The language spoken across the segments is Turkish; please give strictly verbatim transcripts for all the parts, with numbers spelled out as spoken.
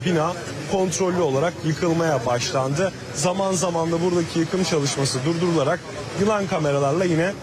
Bina kontrollü olarak yıkılmaya başlandı. Zaman zaman da buradaki yıkım çalışması durdurularak yılan kameralarla yine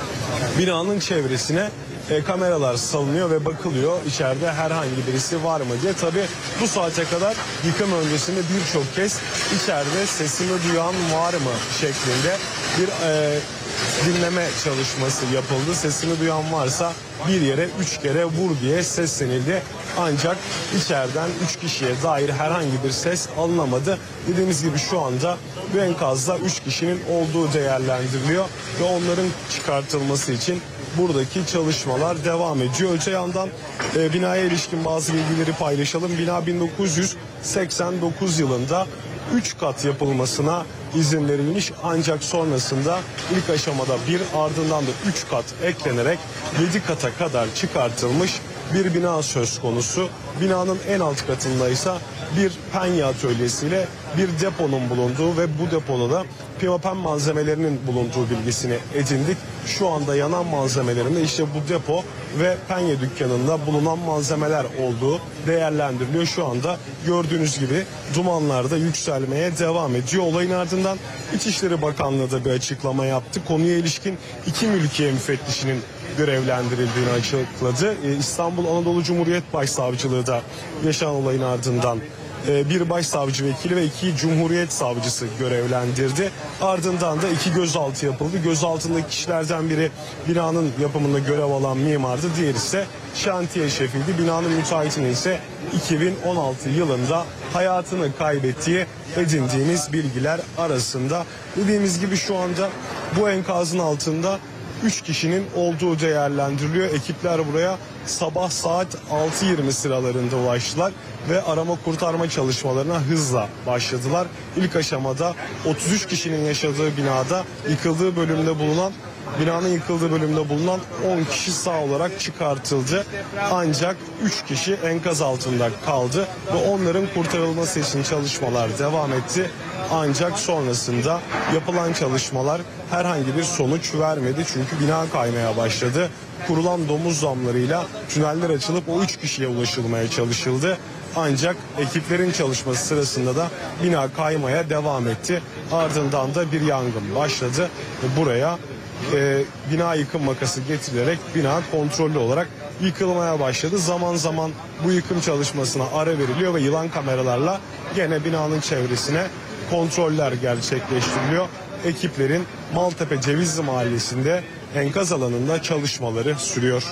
binanın çevresine e, kameralar salınıyor ve bakılıyor içeride herhangi birisi var mı diye. Tabii bu saate kadar yıkım öncesinde birçok kez içeride sesimi duyan var mı şeklinde bir e, dinleme çalışması yapıldı. Sesini duyan varsa bir yere üç kere vur diye seslenildi. Ancak içeriden üç kişiye dair herhangi bir ses alınamadı. Dediğimiz gibi şu anda bu enkazda üç kişinin olduğu değerlendiriliyor ve onların çıkartılması için buradaki çalışmalar devam ediyor. Öte yandan e, binaya ilişkin bazı bilgileri paylaşalım. Bina bin dokuz yüz seksen dokuz yılında üç kat yapılmasına izin verilmiş, ancak sonrasında ilk aşamada bir, ardından da üç kat eklenerek yedi kata kadar çıkartılmış bir bina söz konusu. Binanın en alt katında ise bir penye atölyesiyle bir deponun bulunduğu ve bu depoda da pimapen malzemelerinin bulunduğu bilgisini edindik. Şu anda yanan malzemelerinde işte bu depo ve penye dükkanında bulunan malzemeler olduğu değerlendiriliyor. Şu anda gördüğünüz gibi dumanlar da yükselmeye devam ediyor. Olayın ardından İçişleri Bakanlığı da bir açıklama yaptı. Konuya ilişkin iki mülkiye müfettişinin görevlendirildiğini açıkladı. Ee, İstanbul Anadolu Cumhuriyet Başsavcılığı da yaşanan olayın ardından e, bir başsavcı vekili ve iki Cumhuriyet Savcısı görevlendirdi. Ardından da iki gözaltı yapıldı. Gözaltındaki kişilerden biri binanın yapımında görev alan mimardı. Diğeri ise şantiye şefiydi. Binanın müteahhitinin ise iki bin on altı yılında hayatını kaybettiği edindiğimiz bilgiler arasında. Dediğimiz gibi şu anda bu enkazın altında üç kişinin olduğu değerlendiriliyor. Ekipler buraya sabah saat altı yirmi sıralarında ulaştılar ve arama kurtarma çalışmalarına hızla başladılar. İlk aşamada otuz üç kişinin yaşadığı binada yıkıldığı bölümde bulunan Binanın yıkıldığı bölümde bulunan on kişi sağ olarak çıkartıldı. Ancak üç kişi enkaz altında kaldı ve onların kurtarılması için çalışmalar devam etti. Ancak sonrasında yapılan çalışmalar herhangi bir sonuç vermedi. Çünkü bina kaymaya başladı. Kurulan domuz damlarıyla tüneller açılıp o üç kişiye ulaşılmaya çalışıldı. Ancak ekiplerin çalışması sırasında da bina kaymaya devam etti. Ardından da bir yangın başladı ve buraya E, bina yıkım makası getirilerek bina kontrollü olarak yıkılmaya başladı. Zaman zaman bu yıkım çalışmasına ara veriliyor ve yılan kameralarla gene binanın çevresine kontroller gerçekleştiriliyor. Ekiplerin Maltepe Cevizli Mahallesi'nde enkaz alanında çalışmaları sürüyor.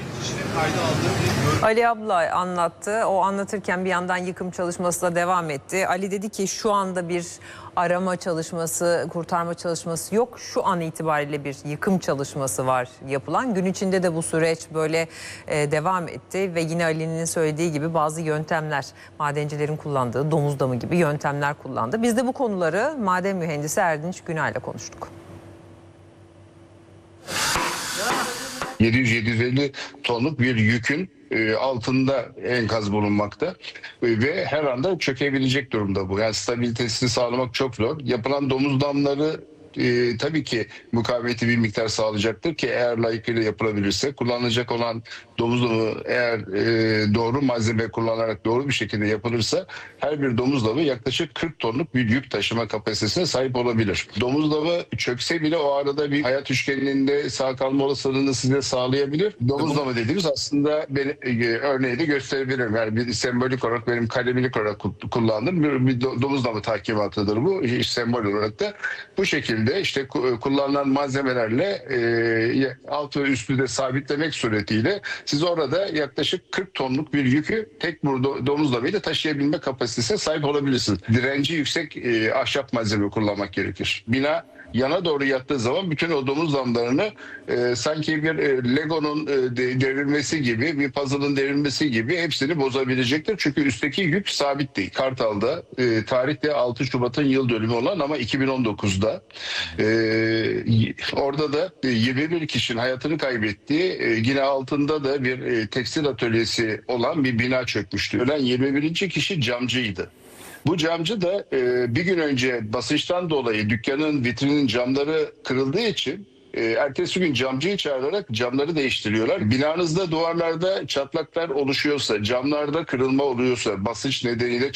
Ali abla anlattı. O anlatırken bir yandan yıkım çalışması da devam etti. Ali dedi ki şu anda bir arama çalışması, kurtarma çalışması yok. Şu an itibariyle bir yıkım çalışması var yapılan. Gün içinde de bu süreç böyle e, devam etti ve yine Ali'nin söylediği gibi bazı yöntemler, madencilerin kullandığı domuz damı gibi yöntemler kullandı. Biz de bu konuları maden mühendisi Erdinç Günay'la konuştuk. yedi yüz yedi yüz elli tonluk bir yükün e, altında enkaz bulunmakta e, ve her anda çökebilecek durumda bu. Yani stabilitesini sağlamak çok zor. Yapılan domuz damları e, tabii ki mukavemeti bir miktar sağlayacaktır ki eğer layıkıyla yapılabilirse, kullanılacak olan domuz damı eğer e, doğru malzeme kullanarak doğru bir şekilde yapılırsa her bir domuz damı yaklaşık kırk tonluk bir yük taşıma kapasitesine sahip olabilir. Domuz damı çökse bile o arada bir hayat üçgeninde sağ kalma olasılığını size sağlayabilir. Domuz damı dediğimiz aslında ben, e, örneği de gösterebilirim. Yani bir sembolik olarak benim kalemilik olarak kullandığım bir, bir domuz damı takimatıdır bu. İşte sembol olarak da bu şekilde işte kullanılan malzemelerle e, altı ve üstü de sabitlemek suretiyle siz orada yaklaşık kırk tonluk bir yükü tek bir domuz damıyla taşıyabilme kapasitesine sahip olabilirsiniz. Direnci yüksek e, ahşap malzeme kullanmak gerekir. Bina yana doğru yattığı zaman bütün o domuz damlarını e, sanki bir e, Lego'nun e, de, devrilmesi gibi, bir puzzle'ın devrilmesi gibi hepsini bozabilecektir. Çünkü üstteki yük sabit değil. Kartal'da e, tarihte altı Şubat'ın yıl dönümü olan ama iki bin on dokuzda e, orada da e, yirmi bir kişinin hayatını kaybettiği e, yine altında da bir e, tekstil atölyesi olan bir bina çökmüştü. Ölen yirmi birinci kişi camcıydı. Bu camcı da e, bir gün önce basınçtan dolayı dükkanın vitrinin camları kırıldığı için E, ertesi gün camcıyı çağırarak camları değiştiriyorlar. Binanızda duvarlarda çatlaklar oluşuyorsa, camlarda kırılma oluyorsa, basınç nedeniyle